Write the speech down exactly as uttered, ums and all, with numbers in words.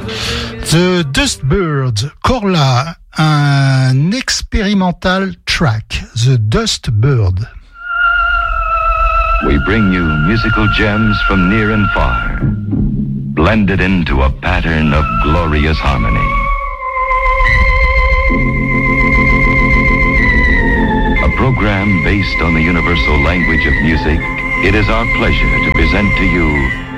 The Dustbirds, Korla, un experimental track, The Dustbird. We bring you musical gems from near and far, blended into a pattern of glorious harmony. A program based on the universal language of music, it is our pleasure to present to you